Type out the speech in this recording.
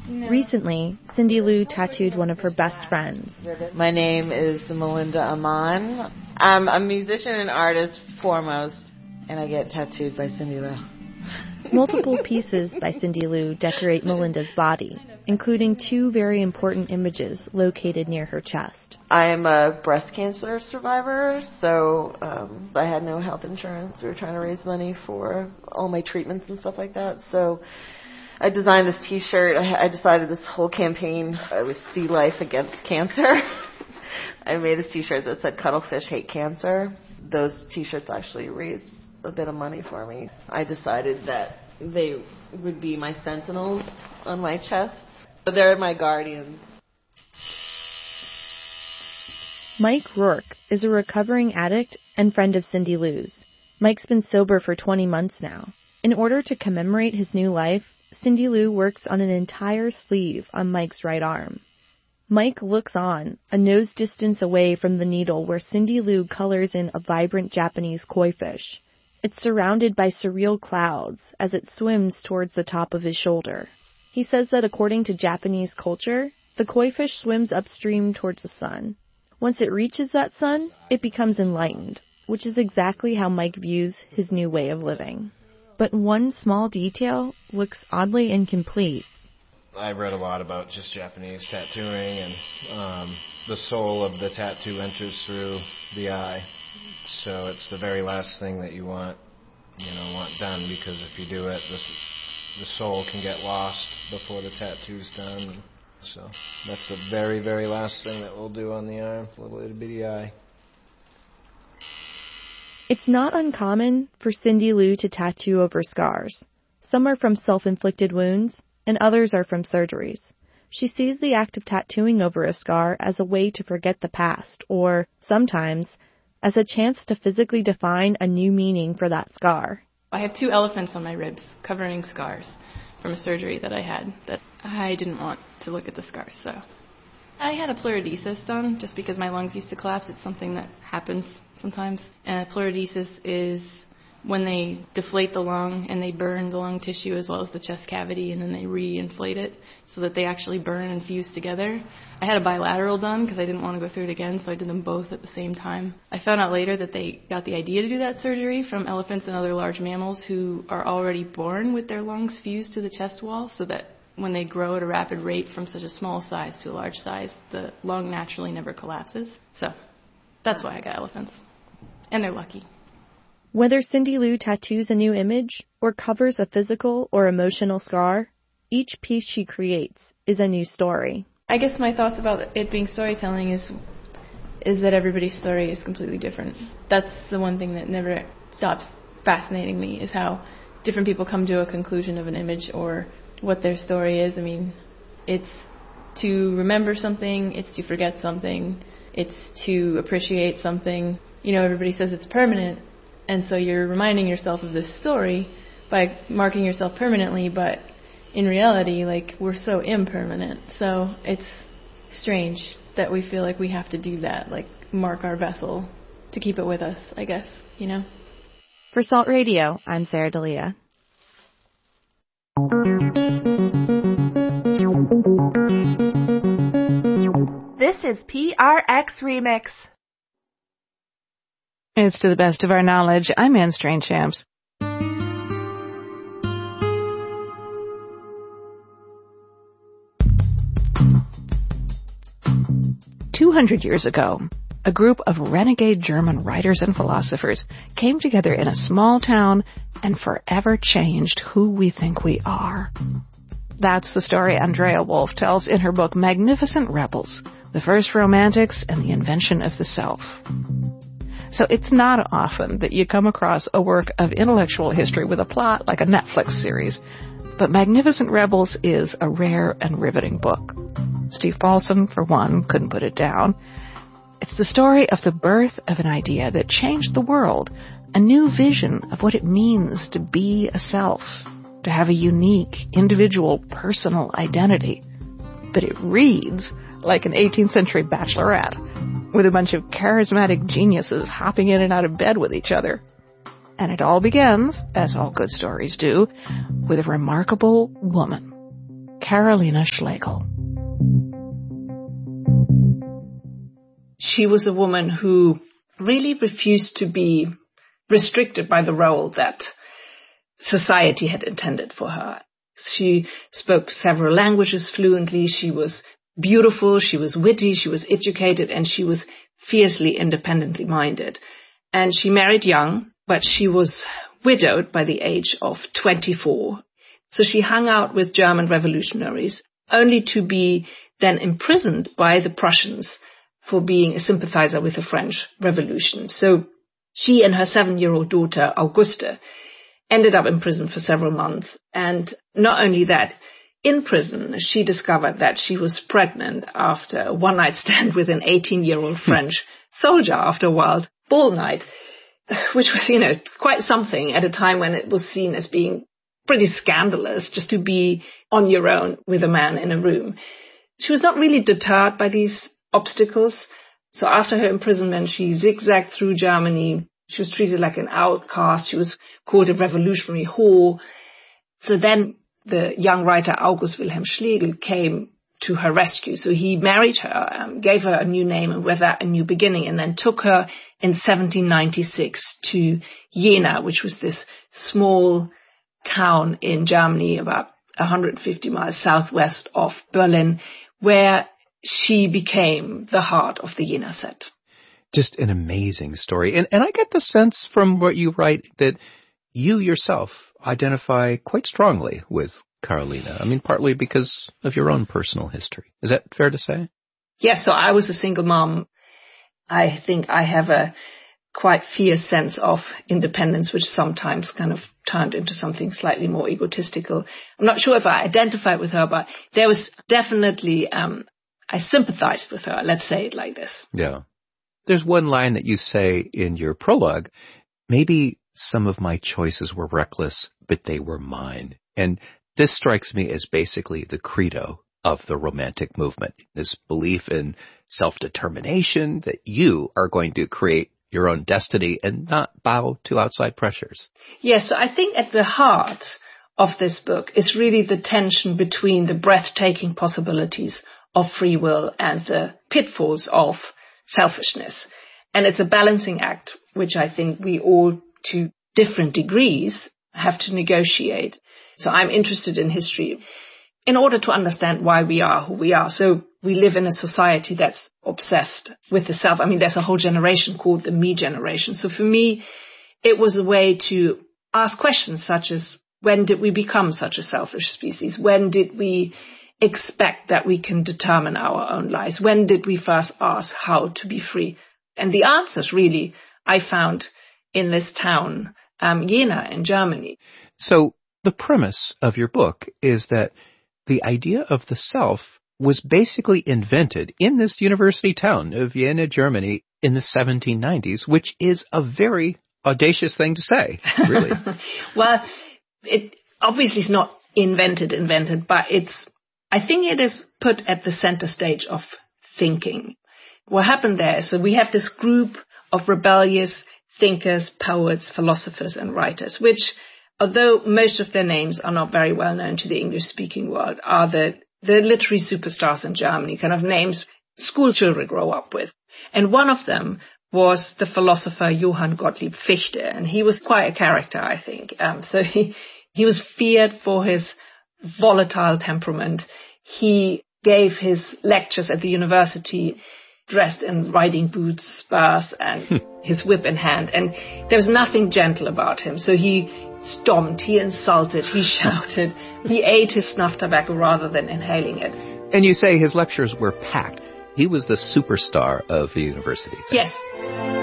No. Recently, Cindy Lou tattooed one of her best friends. My name is Melinda Aman. I'm a musician and artist foremost, and I get tattooed by Cindy Lou. Multiple pieces by Cindy Lou decorate Melinda's body, including 2 very important images located near her chest. I am a breast cancer survivor, so I had no health insurance. We were trying to raise money for all my treatments and stuff like that. So I designed this T-shirt. I decided this whole campaign was See Life Against Cancer. I made a T-shirt that said Cuttlefish Hate Cancer. Those T-shirts actually raised a bit of money for me. I decided that they would be my sentinels on my chest. But they're my guardians. Mike Rourke is a recovering addict and friend of Cindy Lou's. Mike's been sober for 20 months now. In order to commemorate his new life, Cindy Lou works on an entire sleeve on Mike's right arm. Mike looks on, a nose distance away from the needle where Cindy Lou colors in a vibrant Japanese koi fish. It's surrounded by surreal clouds as it swims towards the top of his shoulder. He says that according to Japanese culture, the koi fish swims upstream towards the sun. Once it reaches that sun, it becomes enlightened, which is exactly how Mike views his new way of living. But one small detail looks oddly incomplete. I read a lot about just Japanese tattooing, and the soul of the tattoo enters through the eye. So it's the very last thing that you want done, because if you do it, the soul can get lost before the tattoo's done. So that's the very, very last thing that we'll do on the arm, a little bitty eye. It's not uncommon for Cindy Lou to tattoo over scars. Some are from self-inflicted wounds, and others are from surgeries. She sees the act of tattooing over a scar as a way to forget the past, or, sometimes, as a chance to physically define a new meaning for that scar. I have 2 elephants on my ribs, covering scars from a surgery that I had that I didn't want to look at the scars, so. I had a pleurodesis done just because my lungs used to collapse. It's something that happens sometimes. And a pleurodesis is when they deflate the lung and they burn the lung tissue as well as the chest cavity, and then they re-inflate it so that they actually burn and fuse together. I had a bilateral done because I didn't want to go through it again, so I did them both at the same time. I found out later that they got the idea to do that surgery from elephants and other large mammals who are already born with their lungs fused to the chest wall, so that when they grow at a rapid rate from such a small size to a large size, the lung naturally never collapses. So that's why I got elephants. And they're lucky. Whether Cindy Lou tattoos a new image or covers a physical or emotional scar, each piece she creates is a new story. I guess my thoughts about it being storytelling is that everybody's story is completely different. That's the one thing that never stops fascinating me, is how different people come to a conclusion of an image or what their story is. I mean, it's to remember something, it's to forget something, it's to appreciate something. You know, everybody says it's permanent, and so you're reminding yourself of this story by marking yourself permanently, but in reality, like, we're so impermanent. So it's strange that we feel like we have to do that, like mark our vessel to keep it with us, I guess, you know? For Salt Radio, I'm Sarah D'Elia. This is PRX Remix. It's To the Best of Our Knowledge. I'm Anne Strainchamps. "200 years ago, a group of renegade German writers and philosophers came together in a small town and forever changed who we think we are." That's the story Andrea Wolf tells in her book Magnificent Rebels, The First Romantics and the Invention of the Self. So it's not often that you come across a work of intellectual history with a plot like a Netflix series, but Magnificent Rebels is a rare and riveting book. Steve Paulson, for one, couldn't put it down. It's the story of the birth of an idea that changed the world, a new vision of what it means to be a self, to have a unique, individual, personal identity. But it reads like an 18th century bachelorette, with a bunch of charismatic geniuses hopping in and out of bed with each other. And it all begins, as all good stories do, with a remarkable woman, Carolina Schlegel. She was a woman who really refused to be restricted by the role that society had intended for her. She spoke several languages fluently. She was beautiful, she was witty, she was educated, and she was fiercely independently minded. And she married young, but she was widowed by the age of 24. So she hung out with German revolutionaries, only to be then imprisoned by the Prussians for being a sympathizer with the French Revolution. So she and her 7-year-old daughter, Auguste, ended up in prison for several months. And not only that, in prison, she discovered that she was pregnant after a one-night stand with an 18-year-old French soldier after a wild ball night, which was, quite something at a time when it was seen as being pretty scandalous just to be on your own with a man in a room. She was not really deterred by these obstacles. So after her imprisonment, she zigzagged through Germany. She was treated like an outcast. She was called a revolutionary whore. So then the young writer August Wilhelm Schlegel came to her rescue. So he married her, gave her a new name and with that a new beginning, and then took her in 1796 to Jena, which was this small town in Germany about 150 miles southwest of Berlin, where she became the heart of the Jena set. Just an amazing story. And I get the sense from what you write that you yourself identify quite strongly with Carolina. I mean, partly because of your own personal history. Is that fair to say? Yes, so I was a single mom. I think I have a quite fierce sense of independence, which sometimes kind of turned into something slightly more egotistical. I'm not sure if I identified with her, but there was definitely, I sympathized with her. Let's say it like this. Yeah. There's one line that you say in your prologue, maybe some of my choices were reckless, but they were mine. And this strikes me as basically the credo of the Romantic movement, this belief in self-determination, that you are going to create your own destiny and not bow to outside pressures. Yes, so I think at the heart of this book is really the tension between the breathtaking possibilities of free will and the pitfalls of selfishness. And it's a balancing act, which I think we all, to different degrees, have to negotiate. So I'm interested in history in order to understand why we are who we are. So we live in a society that's obsessed with the self. I mean, there's a whole generation called the me generation. So for me, it was a way to ask questions such as, when did we become such a selfish species? When did we expect that we can determine our own lives? When did we first ask how to be free? And the answers really I found in this town, Jena in Germany. So the premise of your book is that the idea of the self was basically invented in this university town of Jena, Germany in the 1790s, which is a very audacious thing to say, really. Well, it obviously is not invented, but I think it is put at the center stage of thinking. What happened there, so we have this group of rebellious thinkers, poets, philosophers, and writers, which, although most of their names are not very well known to the English-speaking world, are the literary superstars in Germany, kind of names school children grow up with. And one of them was the philosopher Johann Gottlieb Fichte, and he was quite a character, I think. So he was feared for his volatile temperament. He gave his lectures at the university dressed in riding boots, spurs, and his whip in hand. And there was nothing gentle about him. So he stomped, he insulted, he shouted, he ate his snuff tobacco rather than inhaling it. And you say his lectures were packed. He was the superstar of the university. Yes.